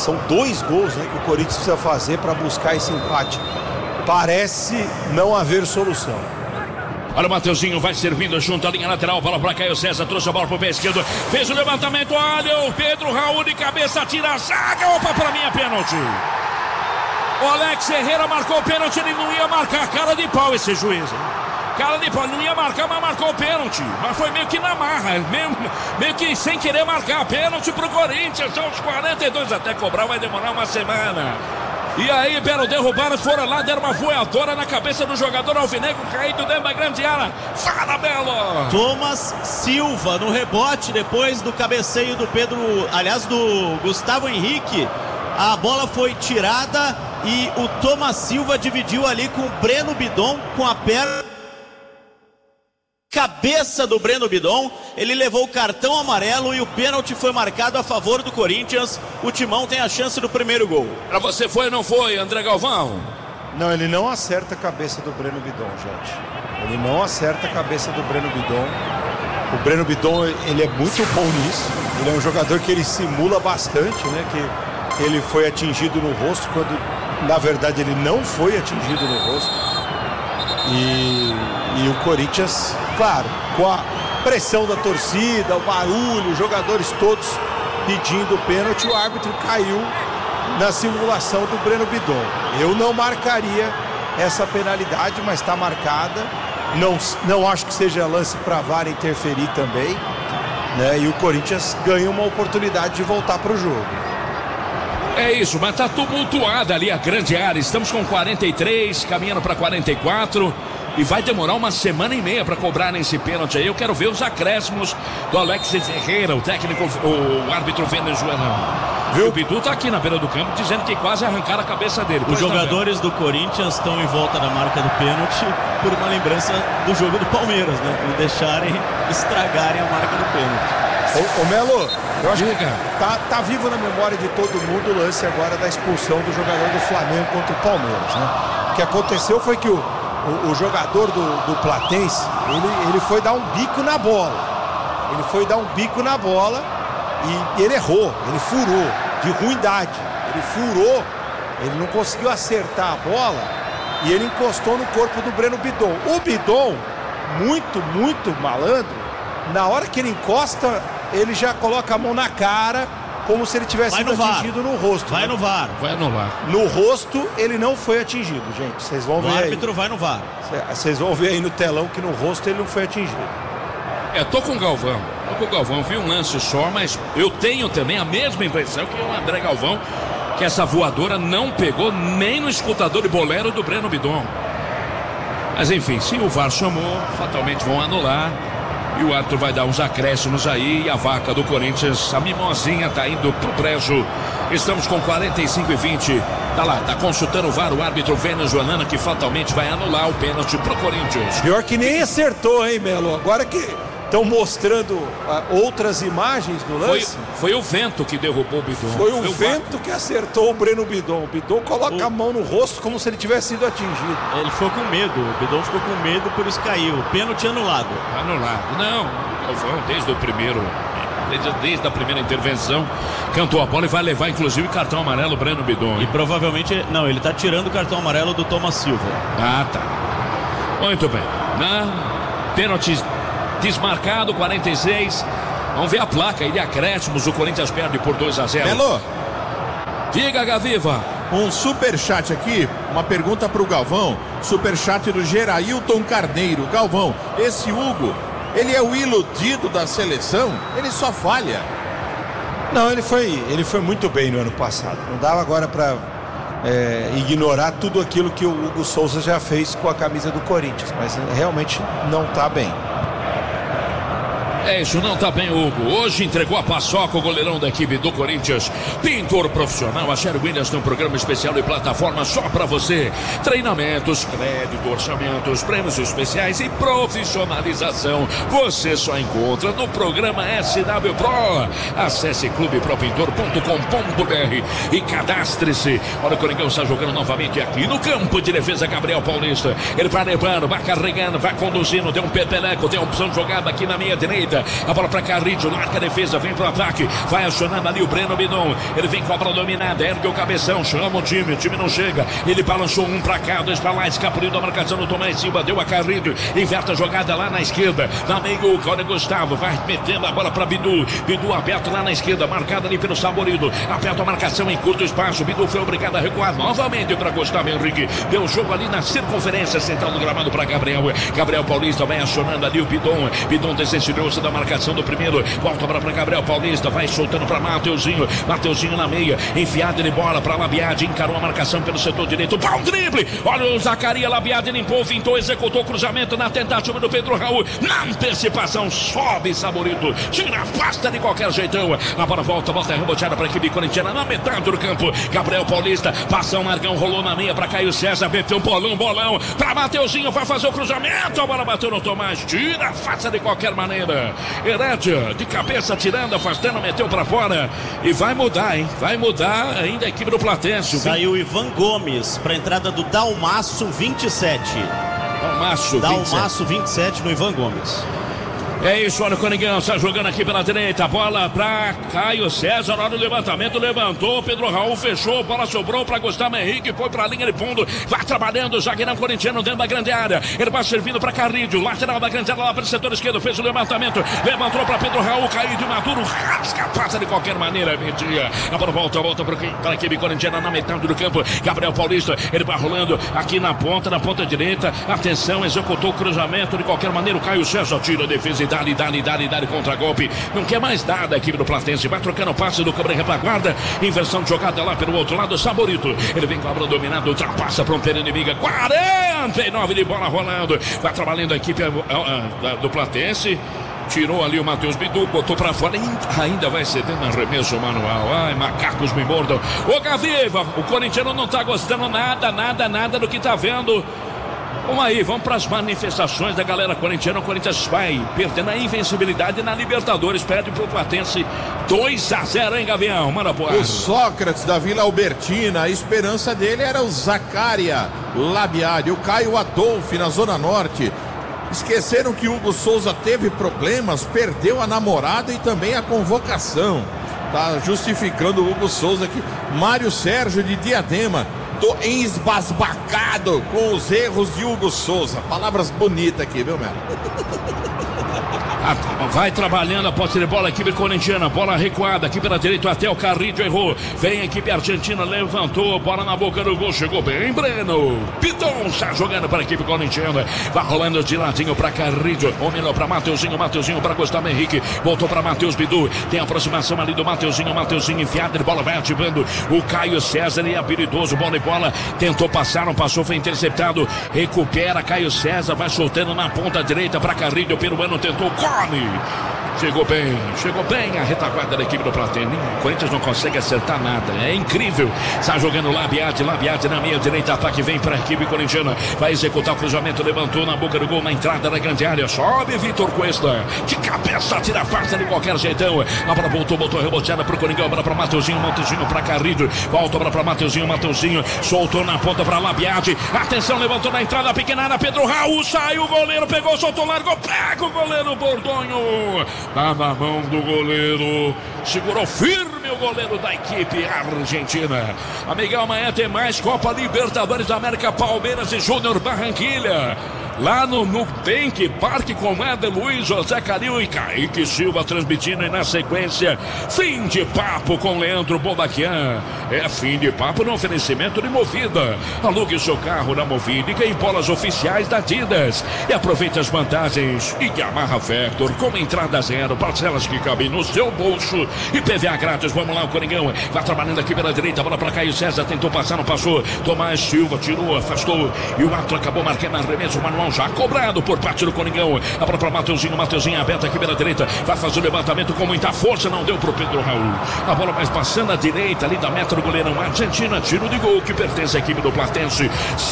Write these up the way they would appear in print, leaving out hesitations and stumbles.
São 2 gols, né, que o Corinthians precisa fazer para buscar esse empate. Parece não haver solução. Olha o Mateuzinho, vai servindo junto à linha lateral, bola para Caio César, trouxe a bola pro pé esquerdo, fez o levantamento, olha o Pedro Raul de cabeça, tira a zaga, opa, para mim é pênalti. O Alex Herrera marcou o pênalti, ele não ia marcar, cara de pau esse juiz. Cara de pau, não ia marcar, mas marcou o pênalti. Mas foi meio que na marra, meio que sem querer marcar. Pênalti pro Corinthians, são os 42, até cobrar vai demorar uma semana. E aí, Belo, derrubaram, foram lá, deram uma voadora na cabeça do jogador alvinegro, caído dentro da grande área. Fala, Belo! Thomas Silva no rebote, depois do cabeceio do do Gustavo Henrique. A bola foi tirada e o Thomas Silva dividiu ali com o Breno Bidon, com a perna. Cabeça do Breno Bidon, ele levou o cartão amarelo e o pênalti foi marcado a favor do Corinthians. O Timão tem a chance do primeiro gol. Pra você foi ou não foi, André Galvão? Não, ele não acerta a cabeça do Breno Bidon, gente. Ele não acerta a cabeça do Breno Bidon. O Breno Bidon, ele é muito bom nisso. Ele é um jogador que ele simula bastante, né? Que ele foi atingido no rosto, quando na verdade ele não foi atingido no rosto. E o Corinthians, claro, com a pressão da torcida, o barulho, os jogadores todos pedindo o pênalti, o árbitro caiu na simulação do Breno Bidon. Eu não marcaria essa penalidade, mas está marcada. Não acho que seja lance para a VAR interferir também, né? E o Corinthians ganha uma oportunidade de voltar para o jogo. É isso, mas tá tumultuada ali a grande área. Estamos com 43, caminhando para 44. E vai demorar uma semana e meia para cobrar nesse pênalti aí. Eu quero ver os acréscimos do Alexis Herrera, o técnico, o árbitro venezuelano. Viu? O Bidu tá aqui na beira do campo dizendo que quase arrancaram a cabeça dele. Os jogadores do Corinthians estão em volta da marca do pênalti por uma lembrança do jogo do Palmeiras, né? Por deixarem estragarem a marca do pênalti. Ô Melo, eu acho que tá vivo na memória de todo mundo o lance agora da expulsão do jogador do Flamengo contra o Palmeiras, né? O que aconteceu foi que o jogador do Platense, ele foi dar um bico na bola. Ele foi dar um bico na bola e ele errou, ele furou, de ruindade. Ele furou, ele não conseguiu acertar a bola e ele encostou no corpo do Breno Bidon. O Bidon, muito malandro, na hora que ele encosta, ele já coloca a mão na cara, como se ele tivesse sido atingido no rosto. Vai no VAR. Vai no VAR. No rosto, ele não foi atingido, gente. Vocês vão ver aí. O árbitro vai no VAR. Vocês vão ver aí no telão que no rosto ele não foi atingido. Tô com o Galvão. Vi um lance só, mas eu tenho também a mesma impressão que o André Galvão, que essa voadora não pegou nem no escutador de bolero do Breno Bidon. Mas enfim, se o VAR chamou, fatalmente vão anular. E o árbitro vai dar uns acréscimos aí. E a vaca do Corinthians, a mimosinha, tá indo pro brejo. Estamos com 45 e 20. Tá lá, tá consultando o VAR, o árbitro venezuelano, que fatalmente vai anular o pênalti pro Corinthians. Pior que nem acertou, hein, Melo? Agora que estão mostrando outras imagens do lance. Foi o vento que derrubou o Bidon. Foi o vento que acertou o Breno Bidon. O Bidon coloca a mão no rosto como se ele tivesse sido atingido. Ele ficou com medo. O Bidon ficou com medo, por isso caiu. Pênalti anulado. Anulado. Não, o Galvão, desde a primeira intervenção, cantou a bola e vai levar, inclusive, cartão amarelo, Breno Bidon. E provavelmente, não, ele tá tirando o cartão amarelo do Thomas Silva. Ah, tá. Muito bem. Pênalti desmarcado, 46. Vamos ver a placa aí de acréscimos. O Corinthians perde por 2-0. Melo. Diga, Gaviva. Um superchat aqui, uma pergunta pro Galvão. Superchat do Gerailton Carneiro. Galvão, esse Hugo, ele é o iludido da seleção? Ele só falha. Não, ele foi muito bem no ano passado. Não dava agora para ignorar tudo aquilo que o Hugo Souza já fez com a camisa do Corinthians, mas realmente não tá bem. É isso, não tá bem, Hugo. Hoje entregou a paçoca o goleirão da equipe do Corinthians. Pintor profissional, a Sherry Williams tem um programa especial e plataforma só pra você. Treinamentos, crédito, orçamentos, prêmios especiais e profissionalização. Você só encontra no programa SW Pro. Acesse clubepropintor.com.br e cadastre-se. Olha, o Coringão está jogando novamente aqui no campo de defesa. Gabriel Paulista, ele vai levando, vai carregando, vai conduzindo. Tem um peteleco, tem a opção de jogada aqui na minha direita. direita. A bola para Carrillo, larga a defesa, vem pro ataque. Vai acionando ali o Breno Bidon. Ele vem com a bola dominada, ergue o cabeção, chama o time não chega. Ele balançou um pra cá, dois pra lá, escapuliu da marcação do Tomás Silva, deu a Carrillo, inverte a jogada lá na esquerda. Na meio, olha Gustavo, vai metendo a bola pra Bidu. Bidu aberto lá na esquerda, marcado ali pelo Saborido. Aperta a marcação em curto espaço. Bidu foi obrigado a recuar novamente para Gustavo Henrique. Deu jogo ali na circunferência central do gramado para Gabriel. Gabriel Paulista vai acionando ali o Bidon. Bidon descensurou-se da marcação do primeiro. Volta para Gabriel Paulista, vai soltando para Mateuzinho. Mateuzinho na meia, enfiado de bola para Labiade. Encarou a marcação pelo setor direito. Pau, drible! Olha o Zacaria, Labiade limpou, vintou, executou o cruzamento na tentativa do Pedro Raul. Na antecipação, sobe Saborido. Tira, afasta de qualquer jeitão. A bola volta reboteada para a equipe corintiana na metade do campo. Gabriel Paulista, passa o Margão, rolou na meia para Caio César, meteu um bolão para Mateuzinho, vai fazer o cruzamento. A bola bateu no Tomás, tira, afasta de qualquer maneira. Herédia, de cabeça, tirando, afastando, meteu para fora. E vai mudar, hein? Vai mudar ainda a equipe do Platense. Saiu Ivan Gomes para a entrada do Dalmaço 27. Dalmaço 27 no Ivan Gomes. É isso, olha o Coringão, está jogando aqui pela direita, bola para Caio César, hora do levantamento, levantou, Pedro Raul fechou, bola sobrou para Gustavo Henrique, foi para a linha de fundo, vai trabalhando o zagueirão corintiano dentro da grande área, ele vai servindo para Carrillo, lateral da grande área lá para o setor esquerdo, fez o levantamento, levantou para Pedro Raul, caiu de Maduro, rasga, passa de qualquer maneira, metia, a bola volta para a equipe corintiana na metade do campo, Gabriel Paulista, ele vai rolando aqui na ponta direita, atenção, executou o cruzamento de qualquer maneira, o Caio César tira a defesa e dá contra golpe, não quer mais nada a equipe do Platense, vai trocando o passe do Cabreira para a guarda, inversão de jogada lá pelo outro lado, Saborito, ele vem com a bola dominada, ultrapassa a fronteira inimiga, 49 de bola rolando, vai trabalhando a equipe do Platense. Tirou ali o Matheus Bidu, botou pra fora e ainda vai cedendo arremesso manual. Ai, macacos me mordam. Ô Gaviva, o corintiano não tá gostando nada do que tá vendo. Vamos aí, vamos para as manifestações da galera corintiana. O Corinthians vai perdendo a invencibilidade na Libertadores, perde pro Platense 2-0, hein, Gavião? Manda pro ar. O Sócrates da Vila Albertina, a esperança dele era o Zacaria Labiade, o Caio Adolfo na Zona Norte. Esqueceram que o Hugo Souza teve problemas, perdeu a namorada e também a convocação. Tá justificando o Hugo Souza aqui. Mário Sérgio de Diadema. Tô embasbacado com os erros de Hugo Souza. Palavras bonitas aqui, viu, Melo? Vai trabalhando a posse de bola, a equipe corintiana, bola recuada aqui pela direita, até o Carrillo errou, vem a equipe argentina, levantou, bola na boca do gol, chegou bem, Breno Bidon está jogando para a equipe corintiana, vai rolando de ladinho para Carrillo, ou melhor para Mateuzinho para Gustavo Henrique, voltou para Matheus Bidu, tem a aproximação ali do Mateuzinho enfiado, de bola vai ativando, o Caio César é habilidoso, bola e bola, tentou passar, não passou, foi interceptado, recupera Caio César, vai soltando na ponta direita para Carrillo, o peruano tentou, come! Chegou bem a retaguarda da equipe do Platense. O Corinthians não consegue acertar nada, é incrível. Está jogando Labiade na meia direita, ataque vem para a equipe corintiana, vai executar o cruzamento, levantou na boca do gol, na entrada da grande área, sobe Vitor Cuesta, de cabeça, tira a farsa de qualquer jeitão, a bola botou reboteada para o Coringão, bola para Mateuzinho para Carrillo, volta para Mateuzinho, soltou na ponta para Labiade, atenção, levantou na entrada, pequena área, Pedro Raul, saiu o goleiro, pegou, soltou, largou, pega o goleiro Bordonho, tá na mão do goleiro, segurou firme o goleiro da equipe argentina. Amigão, amanhã tem mais Copa Libertadores da América, Palmeiras e Júnior Barranquilla. Lá no Nubank Parque com Éder Luiz, José Caril e Kaique Silva transmitindo, e na sequência Fim de Papo com Leandro Bobaquian. É Fim de Papo no oferecimento de Movida. Alugue seu carro na Movida e ganhe bolas oficiais da Adidas. E aproveite as vantagens e Yamaha Vector com entrada zero, parcelas que cabem no seu bolso e PVA grátis. Vamos lá, o Coringão vai trabalhando aqui pela direita, bola para Caio César, tentou passar, não passou. Tomás Silva tirou, afastou e o ato acabou marcando arremesso manual já cobrado por parte do Coringão. A bola para Mateuzinho aberto aqui pela direita, vai fazer o levantamento com muita força, não deu pro Pedro Raul. A bola vai passando à direita ali da meta do goleirão. Argentina, tiro de gol que pertence à equipe do Platense.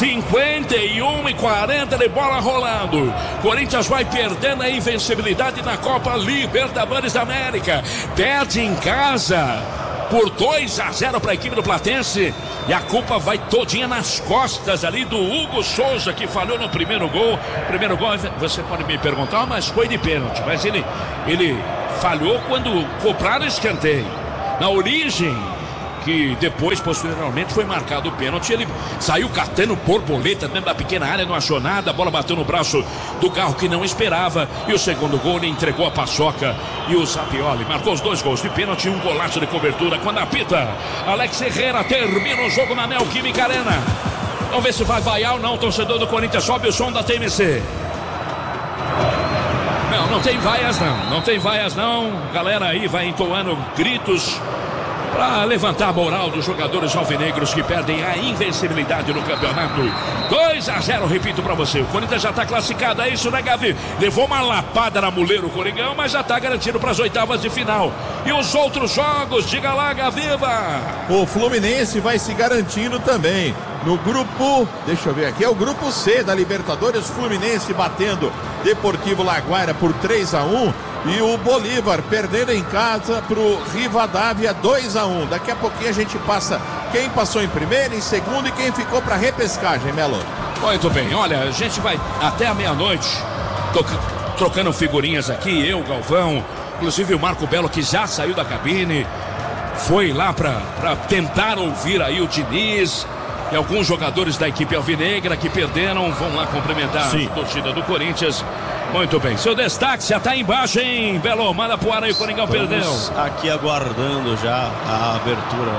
51-40 de bola rolando. Corinthians vai perdendo a invencibilidade na Copa Libertadores da América. Perde em casa por 2-0 para a equipe do Platense, e a culpa vai todinha nas costas ali do Hugo Souza, que falhou no primeiro gol. Primeiro gol, você pode me perguntar, mas foi de pênalti, mas ele falhou quando cobraram o escanteio. Na origem, que depois, posteriormente, foi marcado o pênalti, ele saiu catando borboleta dentro da pequena área, não achou nada, a bola bateu no braço do carro que não esperava, e o segundo gol ele entregou a paçoca, e o Sapioli marcou os 2 gols de pênalti e um golaço de cobertura. Quando apita, Alex Herrera termina o jogo na Neoquímica Arena. Vamos ver se vai vaiar ou não. O torcedor do Corinthians sobe o som da TMC. Não tem vaias não, galera aí vai entoando gritos para levantar a moral dos jogadores alvinegros que perdem a invencibilidade no campeonato. 2-0, repito para você, o Corinthians já está classificado, é isso, né, Gavi? Levou uma lapada na muleira o Coringão, mas já está garantido para as oitavas de final. E os outros jogos, diga lá, Gaviva. O Fluminense vai se garantindo também no grupo, deixa eu ver aqui, é o grupo C da Libertadores. Fluminense batendo Deportivo Laguaira por 3-1 e o Bolívar perdendo em casa pro Rivadavia 2-1. Daqui a pouquinho a gente passa quem passou em primeiro, em segundo e quem ficou para repescagem, Melo. Muito bem, olha, a gente vai até a meia-noite trocando figurinhas aqui, eu, Galvão, inclusive o Marco Belo, que já saiu da cabine, foi lá para tentar ouvir aí o Diniz. E alguns jogadores da equipe alvinegra que perderam vão lá cumprimentar a torcida do Corinthians. Muito bem, seu destaque já está embaixo, hein, Belo? Manda pro ar aí, o Coringão perdeu. Aqui aguardando já a abertura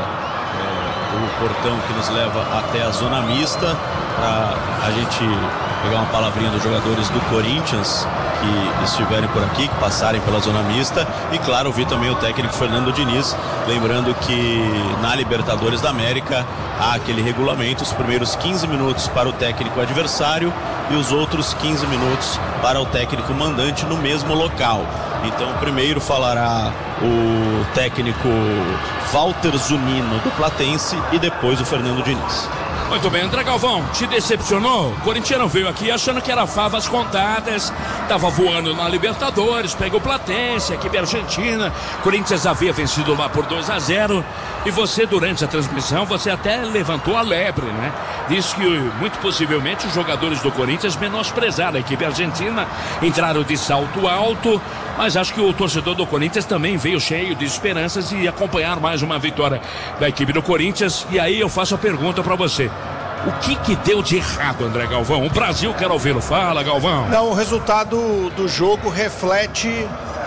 do portão que nos leva até a zona mista, para a gente pegar uma palavrinha dos jogadores do Corinthians que estiverem por aqui, que passarem pela zona mista, e claro, ouvir também o técnico Fernando Diniz, lembrando que na Libertadores da América há aquele regulamento, os primeiros 15 minutos para o técnico adversário e os outros 15 minutos para o técnico mandante no mesmo local. Então primeiro falará o técnico Walter Zunino do Platense e depois o Fernando Diniz. Muito bem, André Galvão, te decepcionou? O corintiano veio aqui achando que era favas contadas, estava voando na Libertadores, pegou o Platense, equipe argentina, Corinthians havia vencido lá por 2-0, e você, durante a transmissão, você até levantou a lebre, né? Disse que muito possivelmente os jogadores do Corinthians menosprezaram a equipe argentina, entraram de salto alto, mas acho que o torcedor do Corinthians também veio cheio de esperanças e acompanhar mais uma vitória da equipe do Corinthians. E aí eu faço a pergunta para você: o que deu de errado, André Galvão? O Brasil quer ouvi-lo. Fala, Galvão. Não, o resultado do jogo reflete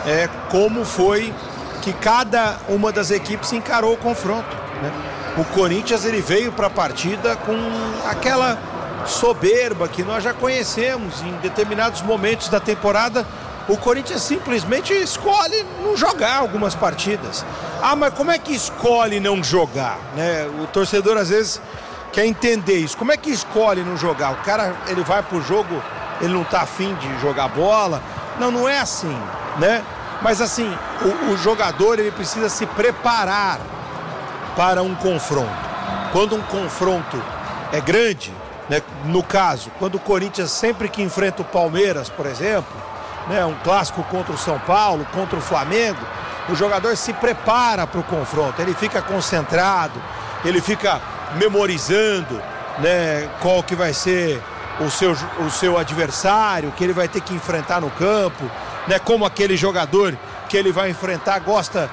como foi que cada uma das equipes encarou o confronto, né? O Corinthians, ele veio para a partida com aquela soberba que nós já conhecemos em determinados momentos da temporada. O Corinthians simplesmente escolhe não jogar algumas partidas. Ah, mas como é que escolhe não jogar, né? O torcedor às vezes quer entender isso. Como é que escolhe não jogar? O cara, ele vai pro jogo, ele não tá afim de jogar bola. Não é assim, né? Mas assim, o jogador, ele precisa se preparar para um confronto. Quando um confronto é grande, né? No caso, quando o Corinthians sempre que enfrenta o Palmeiras, por exemplo, né, um clássico contra o São Paulo, contra o Flamengo, o jogador se prepara para o confronto, ele fica concentrado, ele fica memorizando, né, qual que vai ser o seu adversário, que ele vai ter que enfrentar no campo, né, como aquele jogador que ele vai enfrentar gosta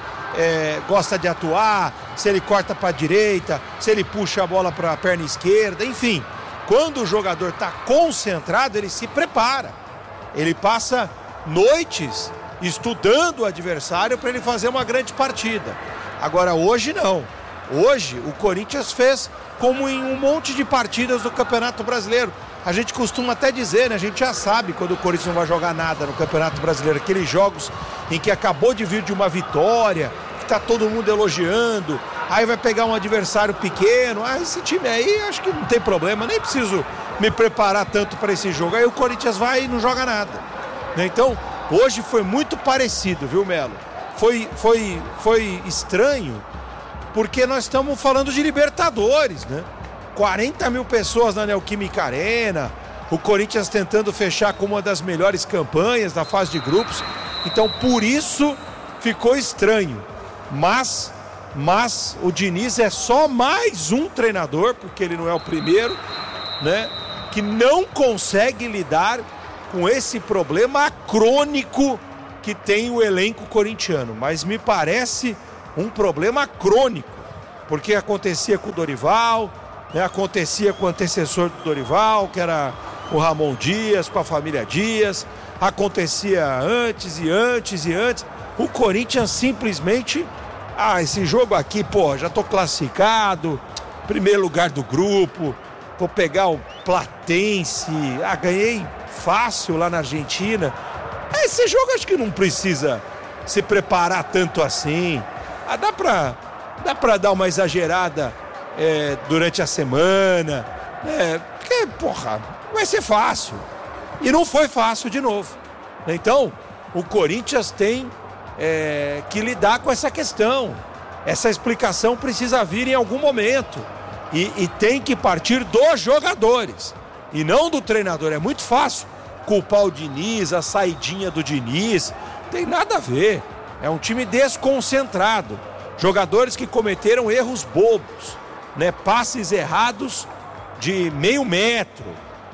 de atuar, se ele corta para a direita, se ele puxa a bola para a perna esquerda, enfim. Quando o jogador está concentrado, ele se prepara, ele passa noites estudando o adversário para ele fazer uma grande partida. Agora hoje não. Hoje o Corinthians fez como em um monte de partidas do Campeonato Brasileiro. A gente costuma até dizer, né? A gente já sabe quando o Corinthians não vai jogar nada no Campeonato Brasileiro. Aqueles jogos em que acabou de vir de uma vitória, que tá todo mundo elogiando, aí vai pegar um adversário pequeno. Ah, esse time aí acho que não tem problema, nem preciso me preparar tanto para esse jogo. Aí o Corinthians vai e não joga nada. Então, hoje foi muito parecido, viu, Melo? Foi estranho, porque nós estamos falando de Libertadores, né? 40 mil pessoas na Neoquímica Arena, o Corinthians tentando fechar com uma das melhores campanhas na fase de grupos. Então, por isso, ficou estranho. Mas mas o Diniz é só mais um treinador, porque ele não é o primeiro, né, que não consegue lidar com esse problema crônico que tem o elenco corintiano. Mas me parece um problema crônico, porque acontecia com o Dorival, né, acontecia com o antecessor do Dorival, que era o Ramon Dias, com a família Dias, acontecia antes e antes e antes. O Corinthians simplesmente, esse jogo aqui, pô, já tô classificado, primeiro lugar do grupo, vou pegar o Platense, ganhei fácil lá na Argentina. Esse jogo acho que não precisa se preparar tanto assim. Dá pra dar uma exagerada durante a semana, porque, porra, vai ser fácil. E não foi fácil de novo. Então, o Corinthians tem que lidar com essa questão. Essa explicação precisa vir em algum momento. E tem que partir dos jogadores e não do treinador. É muito fácil culpar o Diniz, a saidinha do Diniz. Tem nada a ver. É um time desconcentrado. Jogadores que cometeram erros bobos, né? Passes errados de meio metro,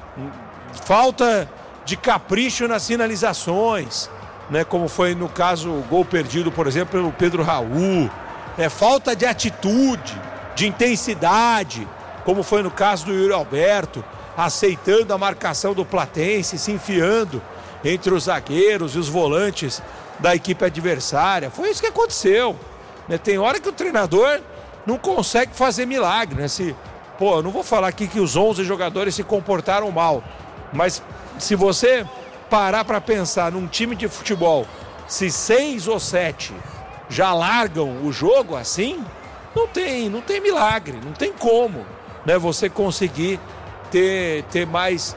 falta de capricho nas finalizações, né? Como foi no caso o gol perdido, por exemplo, pelo Pedro Raul, falta de atitude, de intensidade, como foi no caso do Yuri Alberto, aceitando a marcação do Platense, se enfiando entre os zagueiros e os volantes da equipe adversária. Foi isso que aconteceu, né? Tem hora que o treinador não consegue fazer milagre, né? Eu não vou falar aqui que os 11 jogadores se comportaram mal, mas se você parar para pensar num time de futebol, se 6 ou 7 já largam o jogo assim, não tem milagre, não tem como, né, você conseguir ter mais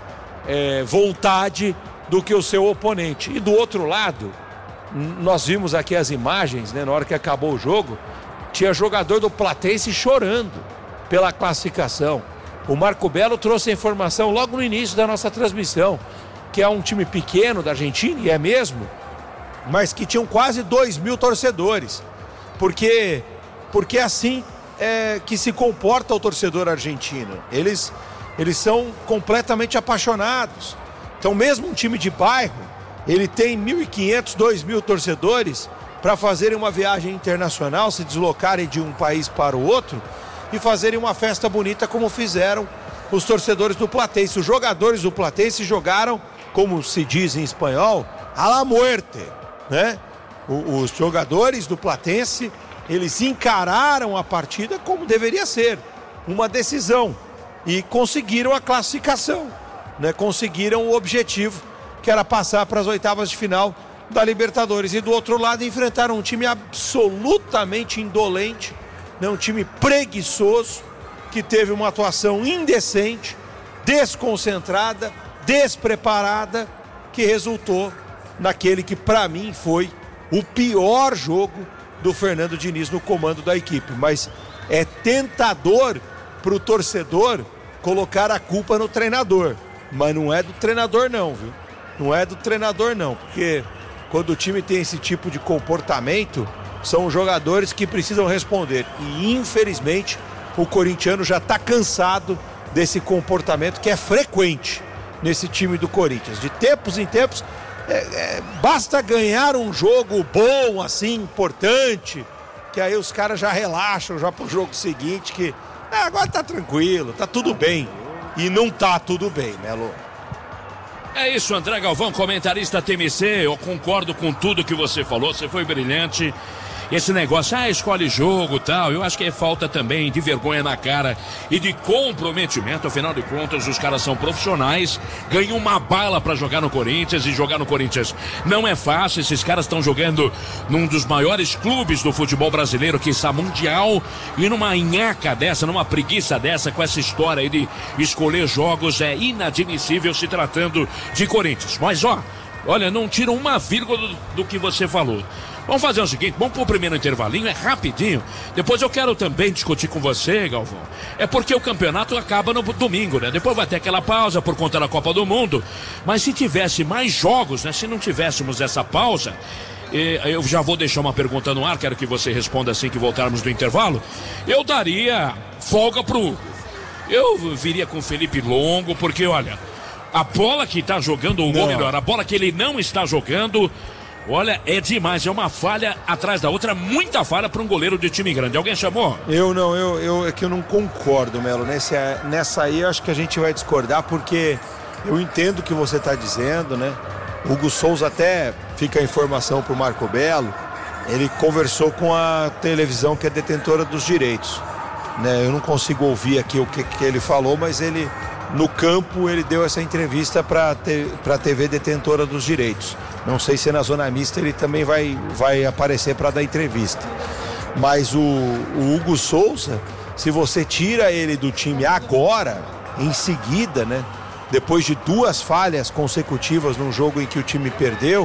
vontade do que o seu oponente. E do outro lado, nós vimos aqui as imagens, né, na hora que acabou o jogo, tinha jogador do Platense chorando pela classificação. O Marco Belo trouxe a informação logo no início da nossa transmissão, que é um time pequeno da Argentina, e é mesmo, mas que tinham quase 2.000 torcedores, porque assim que se comporta o torcedor argentino. Eles são completamente apaixonados. Então, mesmo um time de bairro, ele tem 1.500, 2.000 torcedores para fazerem uma viagem internacional, se deslocarem de um país para o outro e fazerem uma festa bonita, como fizeram os torcedores do Platense. Os jogadores do Platense jogaram, como se diz em espanhol, a la muerte, né? Os jogadores do Platense, eles encararam a partida como deveria ser, uma decisão, e conseguiram a classificação, né? Conseguiram o objetivo, que era passar para as oitavas de final da Libertadores. E do outro lado enfrentaram um time absolutamente indolente, né? Um time preguiçoso, que teve uma atuação indecente, desconcentrada, despreparada, que resultou naquele que para mim foi o pior jogo do Fernando Diniz no comando da equipe. Mas é tentador para o torcedor colocar a culpa no treinador, mas não é do treinador não, viu? Não é do treinador não, porque quando o time tem esse tipo de comportamento, são os jogadores que precisam responder. E infelizmente o corintiano já está cansado desse comportamento que é frequente nesse time do Corinthians. De tempos em tempos, basta ganhar um jogo bom, assim, importante, que aí os caras já relaxam já pro jogo seguinte, que agora tá tranquilo, tá tudo bem. E não tá tudo bem, né, Lô? É isso, André Galvão, comentarista TMC, eu concordo com tudo que você falou, você foi brilhante. Esse negócio, escolhe jogo e tal, eu acho que é falta também de vergonha na cara e de comprometimento. Afinal de contas, os caras são profissionais, ganham uma bala pra jogar no Corinthians, e jogar no Corinthians não é fácil. Esses caras estão jogando num dos maiores clubes do futebol brasileiro, que está mundial, e numa nhaca dessa, numa preguiça dessa, com essa história aí de escolher jogos, é inadmissível se tratando de Corinthians. Mas olha, não tira uma vírgula do que você falou. Vamos fazer o seguinte, vamos pro primeiro intervalinho, é rapidinho. Depois eu quero também discutir com você, Galvão. É porque o campeonato acaba no domingo, né? Depois vai ter aquela pausa por conta da Copa do Mundo. Mas se tivesse mais jogos, né? Se não tivéssemos essa pausa, eu já vou deixar uma pergunta no ar, quero que você responda assim que voltarmos do intervalo. Eu daria folga pro Hugo. Eu viria com o Felipe Longo, porque olha, a bola que tá jogando, ou melhor, a bola que ele não está jogando, olha, é demais, é uma falha atrás da outra, muita falha para um goleiro de time grande. Alguém chamou? É que eu não concordo, Melo. Nessa aí eu acho que a gente vai discordar, porque eu entendo o que você está dizendo, né? O Hugo Souza, até fica a informação pro Marco Belo, ele conversou com a televisão que é detentora dos direitos, né? Eu não consigo ouvir aqui o que ele falou, mas ele, no campo, ele deu essa entrevista para a TV detentora dos direitos. Não sei se na zona mista ele também vai aparecer para dar entrevista. Mas o Hugo Souza, se você tira ele do time agora, em seguida, né? Depois de 2 falhas consecutivas num jogo em que o time perdeu,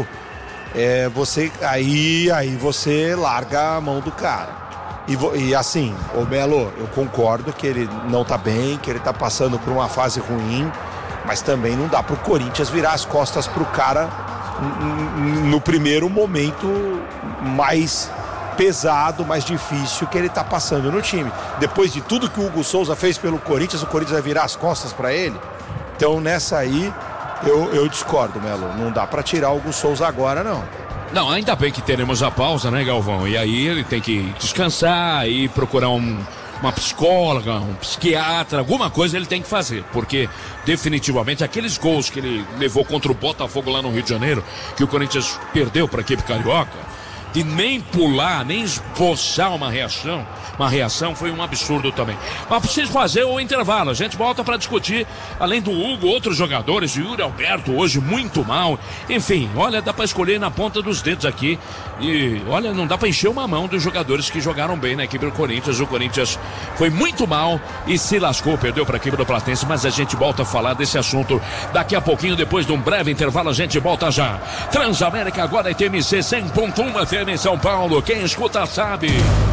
aí você larga a mão do cara. E assim, ô Melo, eu concordo que ele não tá bem, que ele tá passando por uma fase ruim, mas também não dá pro Corinthians virar as costas pro cara no primeiro momento mais pesado, mais difícil que ele tá passando no time. Depois de tudo que o Hugo Souza fez pelo Corinthians, o Corinthians vai virar as costas para ele? Então nessa aí eu discordo, Melo. Não dá para tirar o Hugo Souza agora, não. Não, ainda bem que teremos a pausa, né, Galvão? E aí ele tem que descansar e procurar uma psicóloga, um psiquiatra, alguma coisa ele tem que fazer, porque definitivamente aqueles gols que ele levou contra o Botafogo lá no Rio de Janeiro, que o Corinthians perdeu para a equipe carioca, de nem pular, nem esboçar uma reação foi um absurdo também. Mas preciso fazer o intervalo, a gente volta para discutir, além do Hugo, outros jogadores, o Yuri Alberto hoje muito mal, enfim, olha, dá para escolher na ponta dos dedos aqui, e olha, não dá para encher uma mão dos jogadores que jogaram bem na equipe do Corinthians. O Corinthians foi muito mal e se lascou, perdeu para a equipe do Platense, mas a gente volta a falar desse assunto daqui a pouquinho, depois de um breve intervalo, a gente volta já. Transamérica agora é TMC 100.1 FM em São Paulo, quem escuta sabe.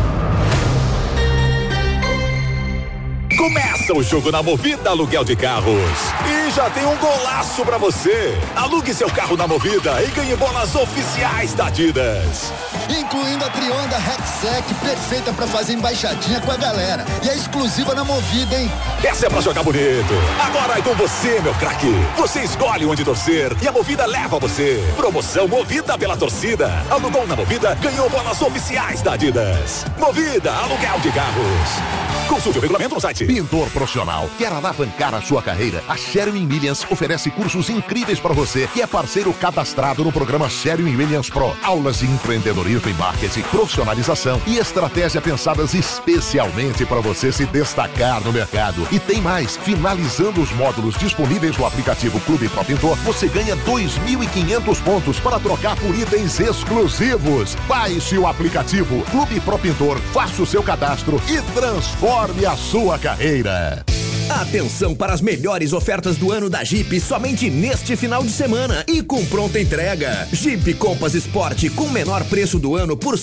Começa o jogo na Movida Aluguel de Carros. E já tem um golaço pra você. Alugue seu carro na Movida e ganhe bolas oficiais da Adidas. Incluindo a Trionda Rexec, perfeita pra fazer embaixadinha com a galera. E é exclusiva na Movida, hein? Essa é pra jogar bonito. Agora é com você, meu craque. Você escolhe onde torcer e a Movida leva você. Promoção Movida pela torcida. Alugou na Movida, ganhou bolas oficiais da Adidas. Movida Aluguel de Carros. Consulte o regulamento no site. Pintor profissional, quer alavancar a sua carreira? A Sherwin Williams oferece cursos incríveis para você que é parceiro cadastrado no programa Sherwin Williams Pro. Aulas de empreendedorismo e marketing, profissionalização e estratégia pensadas especialmente para você se destacar no mercado. E tem mais, finalizando os módulos disponíveis no aplicativo Clube Pro Pintor, você ganha 2.500 pontos para trocar por itens exclusivos. Baixe o aplicativo Clube Pro Pintor, faça o seu cadastro e transforme a sua carreira. Atenção para as melhores ofertas do ano da Jeep somente neste final de semana e com pronta entrega. Jeep Compass Sport com menor preço do ano por R$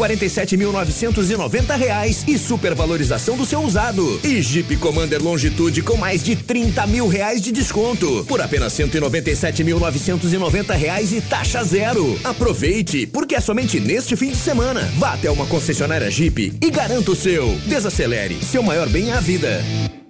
147.990 e supervalorização do seu usado. E Jeep Commander Longitude com mais de R$30 mil de desconto por apenas R$ 197.990 e taxa zero. Aproveite, porque é somente neste fim de semana. Vá até uma concessionária Jeep e garanta o seu. Desacelere, seu maior bem é a vida.